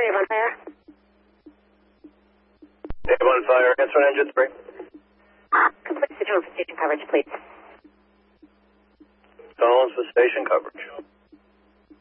Dave on fire. Dave on fire. Answer on engine 3. Complete signal for station coverage, please. Collins for station coverage.